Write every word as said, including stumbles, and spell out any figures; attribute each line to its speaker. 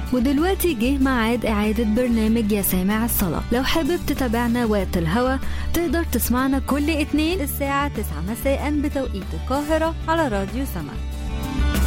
Speaker 1: ودلوقتي جه ميعاد إعادة برنامج يا سامع الصلاة. لو حابب تتابعنا وقت الهوا تقدر تسمعنا كل اتنين الساعة تسعة مساء بتوقيت القاهرة على راديو سما.